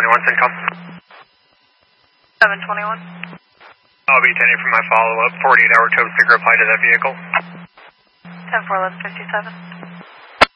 721 Syncom. 721. I'll be attending for my follow-up. 48-hour tow sticker applied to that vehicle. 10-4-11-57.